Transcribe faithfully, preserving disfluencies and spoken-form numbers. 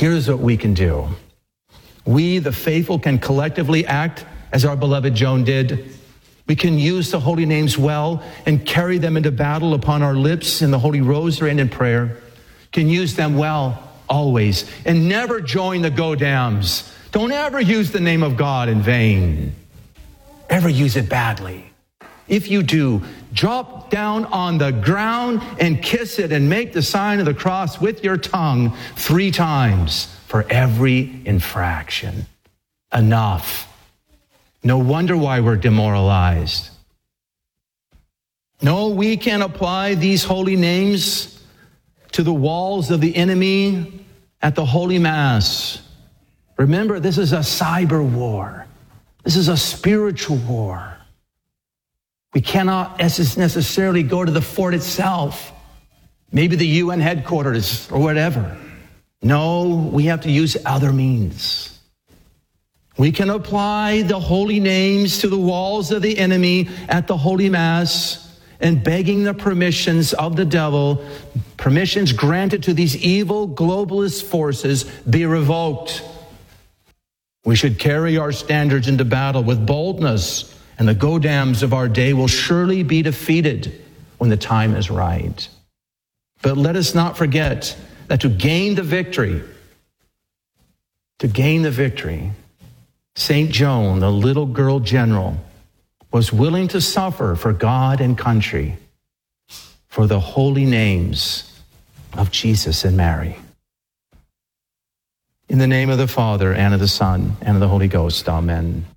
here's what we can do. We, the faithful, can collectively act as our beloved Joan did. We can use the holy names well and carry them into battle upon our lips in the Holy Rosary and in prayer. Can use them well always, and never join the go-dams. Don't ever use the name of God in vain. Ever use it badly. If you do, drop down on the ground and kiss it and make the sign of the cross with your tongue three times for every infraction. Enough. No wonder why we're demoralized. No, we can apply these holy names to the walls of the enemy at the Holy Mass. Remember, this is a cyber war. This is a spiritual war. We cannot necessarily go to the fort itself, maybe the U N headquarters or whatever. No, we have to use other means. We can apply the holy names to the walls of the enemy at the Holy Mass and begging the permissions of the devil, permissions granted to these evil globalist forces, be revoked. We should carry our standards into battle with boldness, and the go-dams of our day will surely be defeated when the time is right. But let us not forget that to gain the victory, to gain the victory, Saint Joan, the little girl general, was willing to suffer for God and country, for the holy names of Jesus and Mary. In the name of the Father, and of the Son, and of the Holy Ghost, amen.